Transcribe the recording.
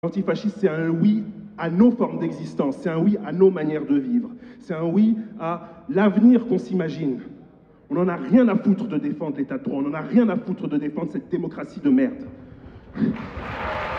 L'antifascisme, c'est un oui à nos formes d'existence, c'est un oui à nos manières de vivre, c'est un oui à l'avenir qu'on s'imagine. On n'en a rien à foutre de défendre l'état de droit, on n'en a rien à foutre de défendre cette démocratie de merde.